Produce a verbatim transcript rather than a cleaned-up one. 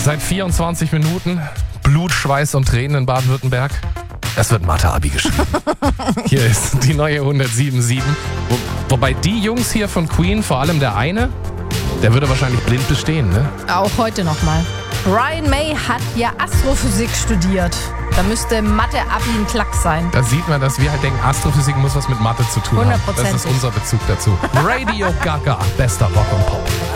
Seit vierundzwanzig Minuten Blut, Schweiß und Tränen in Baden-Württemberg. Es wird Mathe-Abi geschrieben. Hier ist die neue hundertsieben Komma sieben. Wo, wobei die Jungs hier von Queen, vor allem der eine, der würde wahrscheinlich blind bestehen, ne? Auch heute nochmal. Brian May hat ja Astrophysik studiert. Da müsste Mathe-Abi ein Klacks sein. Da sieht man, dass wir halt denken, Astrophysik muss was mit Mathe zu tun haben. hundertprozentig. Das ist unser Bezug dazu. Radio Gaga, bester Rock und Pop.